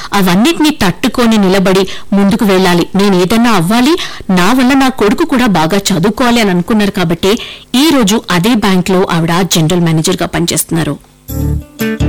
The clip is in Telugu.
అవన్నిటినీ తట్టుకొని నిలబడి ముందుకు వెళ్ళాలి, నేను ఏదన్నా అవ్వాలి, నా వల్ల నా కొడుకు కూడా బాగా చదువుకోవాలి అని అనుకున్నారు. కాబట్టి ఈ రోజు అదే బ్యాంక్ లో ఆవిడ జనరల్ మేనేజర్ గా పనిచేస్తున్నారు.